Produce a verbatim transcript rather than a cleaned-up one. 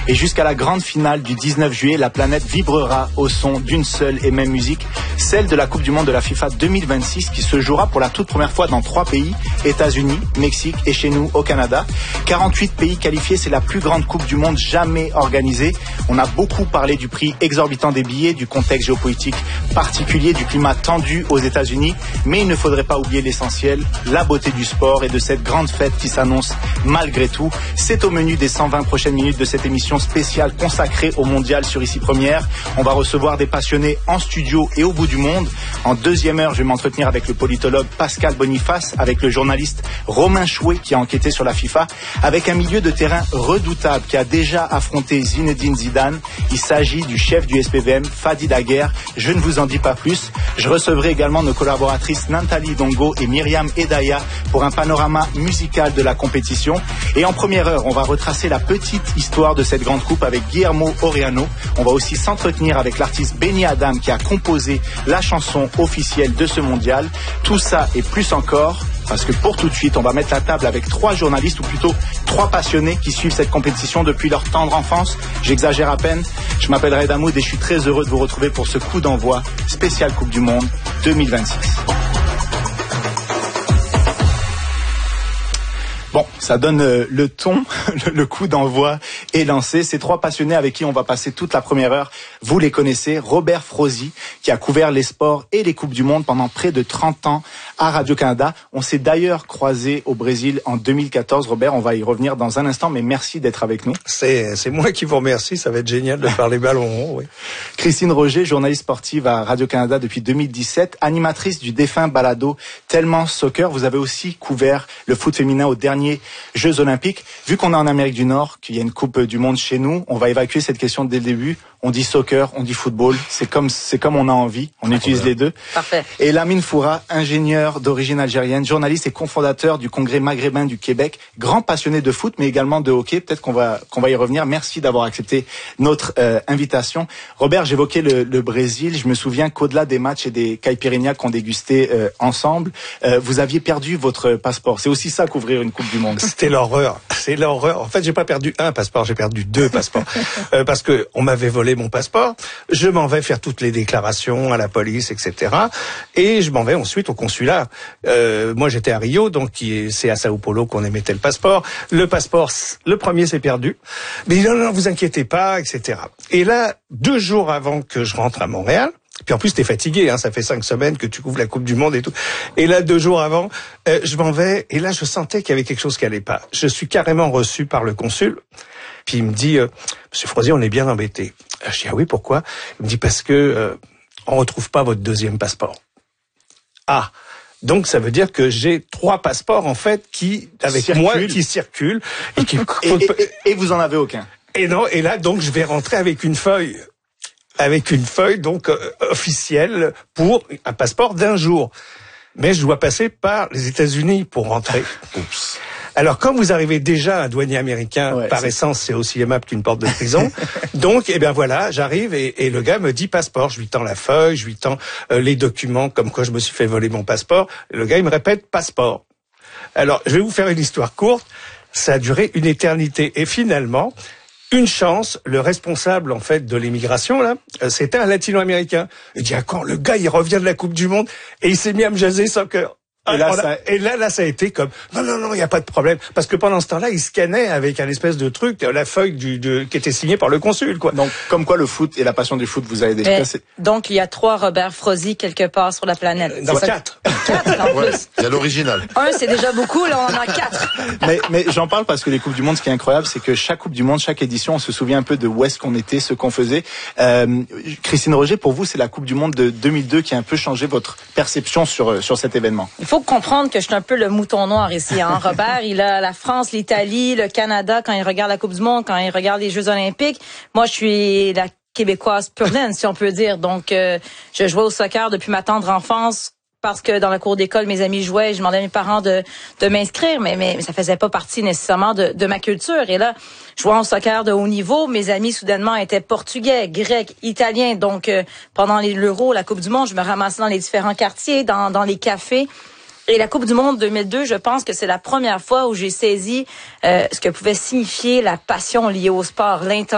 Et jusqu'à la grande finale du dix-neuf juillet, la planète vibrera au son d'une seule et même musique, celle de la Coupe du Monde de la FIFA deux mille vingt-six qui se jouera pour la toute première fois dans trois pays, États-Unis, Mexique et chez nous au Canada. quarante-huit pays qualifiés, c'est la plus grande Coupe du Monde jamais organisée. On a beaucoup parlé du prix exorbitant des billets, du contexte géopolitique particulier, du climat tendu aux États-Unis, mais il ne faudrait pas oublier l'essentiel, la beauté du sport et de cette grande fête qui s'annonce malgré tout. C'est au menu des cent vingt prochaines minutes de cette émission spéciale consacrée au mondial sur Ici Première. On va recevoir des passionnés en studio et au bout du monde. En deuxième heure, je vais m'entretenir avec le politologue Pascal Boniface, avec le journaliste Romain Chouet qui a enquêté sur la FIFA, avec un milieu de terrain redoutable qui a déjà affronté Zinedine Zidane. Il s'agit du chef du S P V M, Fadi Daguerre. Je ne vous en dis pas plus. Je recevrai également nos collaboratrices Nathalie Dongo et Myriam Edaya pour un panorama musical de la compétition. Et en première heure, on va retracer la petite histoire de cette grande coupe avec Guillermo Oreano. On va aussi s'entretenir avec l'artiste Benny Adam qui a composé la chanson officielle de ce mondial. Tout ça et plus encore, parce que pour tout de suite, on va mettre la table avec trois journalistes, ou plutôt trois passionnés qui suivent cette compétition depuis leur tendre enfance. J'exagère à peine. Je m'appelle Red Hamoud et je suis très heureux de vous retrouver pour ce coup d'envoi spécial Coupe du Monde deux mille vingt-six. Bon, ça donne euh, le ton, le coup d'envoi est lancé. Ces trois passionnés avec qui on va passer toute la première heure, vous les connaissez. Robert Frozy, qui a couvert les sports et les Coupes du Monde pendant près de trente ans à Radio-Canada. On s'est d'ailleurs croisé au Brésil en deux mille quatorze. Robert, on va y revenir dans un instant, mais merci d'être avec nous. C'est, c'est moi qui vous remercie, ça va être génial de faire les ballons ronds, oui. Christine Roger, journaliste sportive à Radio-Canada depuis deux mille dix-sept, animatrice du défunt balado Tellement Soccer. Vous avez aussi couvert le foot féminin au dernier Jeux Olympiques. Vu qu'on est en Amérique du Nord, qu'il y a une Coupe du Monde chez nous, on va évacuer cette question dès le début. On dit soccer, on dit football. C'est comme, c'est comme on a envie. On utilise les deux. Parfait. Et Lamine Foura, ingénieur d'origine algérienne, journaliste et cofondateur du Congrès maghrébin du Québec, grand passionné de foot, mais également de hockey. Peut-être qu'on va, qu'on va y revenir. Merci d'avoir accepté notre euh, invitation. Robert, j'évoquais le, le Brésil. Je me souviens qu'au-delà des matchs et des caipirinhas qu'on dégustait euh, ensemble, euh, vous aviez perdu votre passeport. C'est aussi ça couvrir une Coupe du Monde. C'était l'horreur. C'est l'horreur. En fait, j'ai pas perdu un passeport, j'ai perdu deux passeports. euh, parce que on m'avait volé mon passeport. Je m'en vais faire toutes les déclarations à la police, et cetera. Et je m'en vais ensuite au consulat. Euh, moi, j'étais à Rio, donc c'est à Sao Paulo qu'on émettait le passeport. Le passeport, le premier s'est perdu. Mais non, non, vous inquiétez pas, et cetera. Et là, deux jours avant que je rentre à Montréal, puis en plus, t'es fatigué, hein, ça fait cinq semaines que tu couvres la Coupe du Monde et tout. Et là, deux jours avant, euh, je m'en vais, et là, je sentais qu'il y avait quelque chose qui allait pas. Je suis carrément reçu par le consul, puis il me dit, euh, Monsieur Frozy, on est bien embêté. Je dis, ah oui, pourquoi? Il me dit, parce que euh, on retrouve pas votre deuxième passeport. Ah, donc ça veut dire que j'ai trois passeports, en fait, qui, avec Circule. moi, qui circulent. Et, qui... et, et, et, et vous en avez aucun? Et non, et là, donc, je vais rentrer avec une feuille. avec une feuille donc euh, officielle pour un passeport d'un jour. Mais je dois passer par les États-Unis pour rentrer. Oups. Alors, quand vous arrivez déjà à un douanier américain, ouais, par c'est... essence, c'est aussi aimable qu'une porte de prison. Donc, eh bien voilà, j'arrive et, et le gars me dit passeport. Je lui tends la feuille, je lui tends euh, les documents comme quoi je me suis fait voler mon passeport. Et le gars, il me répète passeport. Alors, je vais vous faire une histoire courte. Ça a duré une éternité. Et finalement, une chance, le responsable en fait de l'immigration là, c'était un latino-américain. Il dit ah quand le gars il revient de la Coupe du Monde et il s'est mis à me jaser soccer. Et là, a, ça... et là, là, ça a été comme non, non, non, il y a pas de problème, parce que pendant ce temps-là, il scannait avec un espèce de truc la feuille du, de, qui était signée par le consul, quoi. Donc, comme quoi le foot et la passion du foot vous a aidé. Mais, donc, il y a trois Robert Frozy quelque part sur la planète. Euh, non, quatre. Quatre en ouais, plus. Il y a l'original. Un, c'est déjà beaucoup, là, on en a quatre. mais, mais j'en parle parce que les Coupes du Monde, ce qui est incroyable, c'est que chaque Coupe du Monde, chaque édition, on se souvient un peu de où est-ce qu'on était, ce qu'on faisait. Euh, Christine Roger, pour vous, c'est la Coupe du Monde de deux mille deux qui a un peu changé votre perception sur sur cet événement. Il faut comprendre que je suis un peu le mouton noir ici, hein. Robert, il a la France, l'Italie, le Canada quand il regarde la Coupe du Monde, quand il regarde les Jeux Olympiques. Moi, je suis la québécoise pure laine, si on peut dire. Donc, euh, je jouais au soccer depuis ma tendre enfance. Parce que dans la cour d'école, mes amis jouaient, je demandais à mes parents de, de m'inscrire, mais, mais, mais ça faisait pas partie nécessairement de, de ma culture. Et là, jouant au soccer de haut niveau, mes amis soudainement étaient portugais, grecs, italiens. Donc, euh, pendant les, l'Euro, la Coupe du Monde, je me ramassais dans les différents quartiers, dans, dans les cafés. Et la Coupe du Monde deux mille deux, je pense que c'est la première fois où j'ai saisi euh, ce que pouvait signifier la passion liée au sport, l'intention.